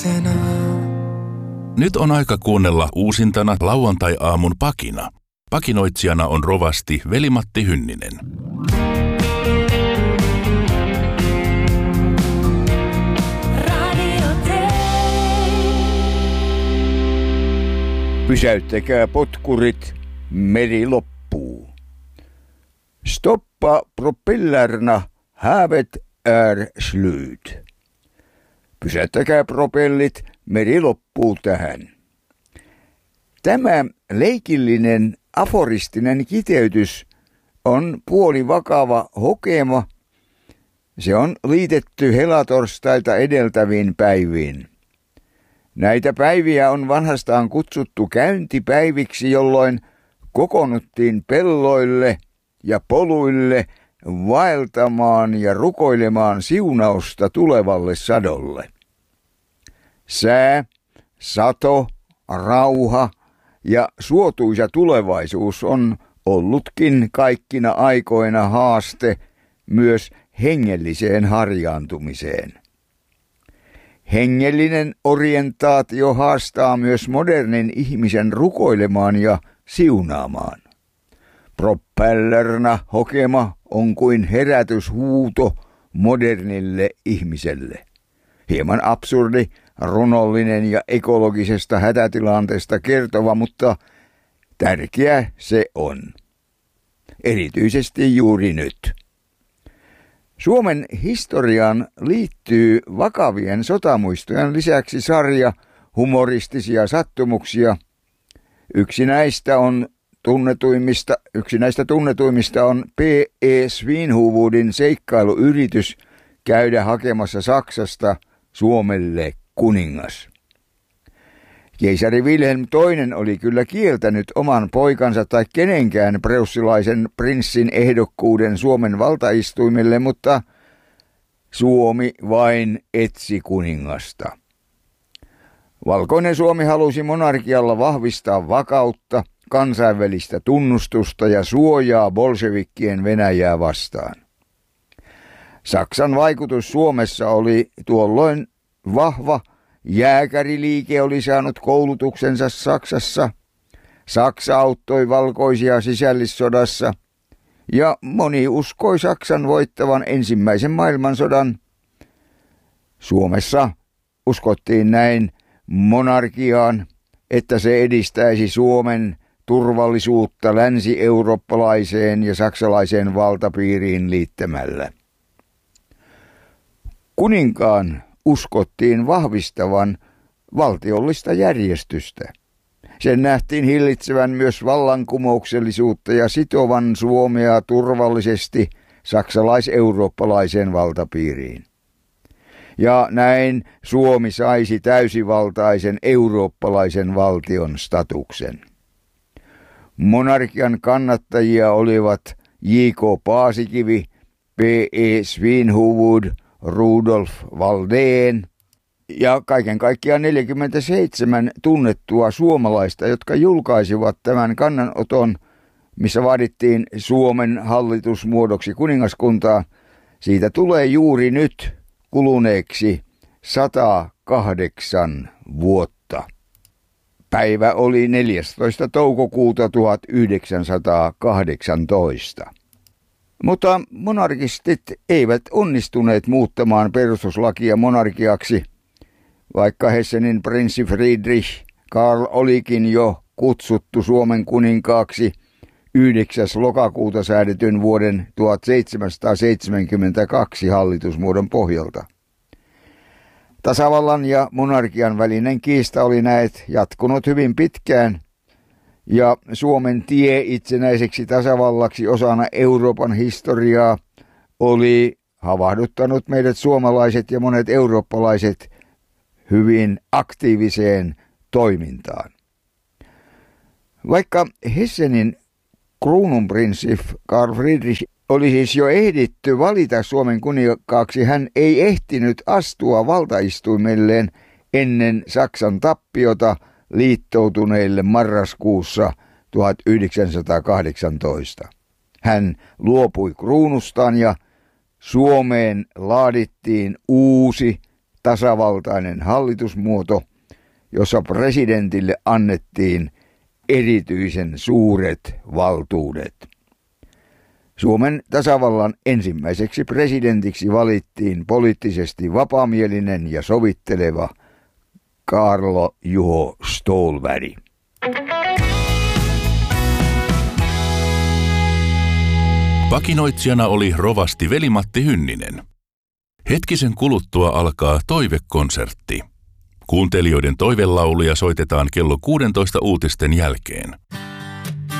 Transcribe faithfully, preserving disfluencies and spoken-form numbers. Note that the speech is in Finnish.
Nyt on aika kuunnella uusintana lauantai-aamun pakina. Pakinoitsijana on rovasti Veli-Matti Hynninen. Pysäyttäkää potkurit, meri loppuu. Stoppa propellerna, havet är slut. Pysäyttäkää propellit, meri loppuu tähän. Tämä leikillinen aforistinen kiteytys on puolivakava hokema. Se on liitetty helatorstailta edeltäviin päiviin. Näitä päiviä on vanhastaan kutsuttu käyntipäiviksi, jolloin kokoonnuttiin pelloille ja poluille vaeltamaan ja rukoilemaan siunausta tulevalle sadolle. Sää, sato, rauha ja suotuisa tulevaisuus on ollutkin kaikkina aikoina haaste myös hengelliseen harjaantumiseen. Hengellinen orientaatio haastaa myös modernin ihmisen rukoilemaan ja siunaamaan. Propellerna hokema on kuin herätyshuuto modernille ihmiselle. Hieman absurdi, runollinen ja ekologisesta hätätilanteesta kertova, mutta tärkeä se on. Erityisesti juuri nyt. Suomen historiaan liittyy vakavien sotamuistojen lisäksi sarja humoristisia sattumuksia. Yksi näistä on tunnetuimmista, yksi näistä tunnetuimmista on P E Svinhuvudin seikkailuyritys käydä hakemassa Saksasta Suomelle kuningas. Keisari Wilhelm toinen oli kyllä kieltänyt oman poikansa tai kenenkään preussilaisen prinssin ehdokkuuden Suomen valtaistuimelle, mutta Suomi vain etsi kuningasta. Valkoinen Suomi halusi monarkialla vahvistaa vakautta, kansainvälistä tunnustusta ja suojaa bolshevikkien Venäjää vastaan. Saksan vaikutus Suomessa oli tuolloin vahva. Jääkäriliike oli saanut koulutuksensa Saksassa. Saksa auttoi valkoisia sisällissodassa ja moni uskoi Saksan voittavan ensimmäisen maailmansodan. Suomessa uskottiin näin monarkiaan, että se edistäisi Suomen turvallisuutta länsi-eurooppalaiseen ja saksalaiseen valtapiiriin liittämällä. Kuninkaan uskottiin vahvistavan valtiollista järjestystä. Sen nähtiin hillitsevän myös vallankumouksellisuutta ja sitovan Suomea turvallisesti saksalais-eurooppalaiseen valtapiiriin. Ja näin Suomi saisi täysivaltaisen eurooppalaisen valtion statuksen. Monarkian kannattajia olivat J K Paasikivi, P E Svinhuvud, Rudolf Valdén ja kaiken kaikkiaan neljäkymmentäseitsemän tunnettua suomalaista, jotka julkaisivat tämän kannanoton, missä vaadittiin Suomen hallitusmuodoksi kuningaskuntaa. Siitä tulee juuri nyt kuluneeksi sata kahdeksan vuotta. Päivä oli neljästoista toukokuuta tuhatyhdeksänsataakahdeksantoista. Mutta monarkistit eivät onnistuneet muuttamaan perustuslakia monarkiaksi, vaikka Hessenin prinssi Friedrich Karl olikin jo kutsuttu Suomen kuninkaaksi yhdeksäs lokakuuta säädetyn vuoden tuhatseitsemänsataaseitsemänkymmentäkaksi hallitusmuodon pohjalta. Tasavallan ja monarkian välinen kiista oli näet jatkunut hyvin pitkään, ja Suomen tie itsenäiseksi tasavallaksi osana Euroopan historiaa oli havahduttanut meidät suomalaiset ja monet eurooppalaiset hyvin aktiiviseen toimintaan. Vaikka Hessenin kruununprinssi Karl Friedrich oli siis jo ehditty valita Suomen kuninkaaksi, hän ei ehtinyt astua valtaistuimelleen ennen Saksan tappiota liittoutuneille marraskuussa tuhatyhdeksänsataakahdeksantoista. Hän luopui kruunustaan ja Suomeen laadittiin uusi tasavaltainen hallitusmuoto, jossa presidentille annettiin erityisen suuret valtuudet. Suomen tasavallan ensimmäiseksi presidentiksi valittiin poliittisesti vapaamielinen ja sovitteleva Kaarlo Juho Ståhlberg. Pakinoitsijana oli rovasti Veli-Matti Hynninen. Hetkisen kuluttua alkaa toivekonsertti. Kuuntelijoiden toivelauluja soitetaan kello kuusitoista uutisten jälkeen.